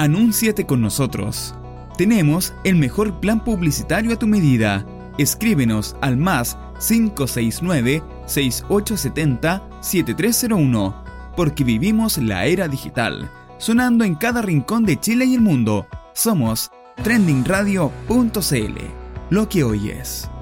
Anúnciate con nosotros. Tenemos el mejor plan publicitario a tu medida. Escríbenos al más 569-6870-7301, porque vivimos la era digital, sonando en cada rincón de Chile y el mundo. Somos trendingradio.cl. Lo que oyes.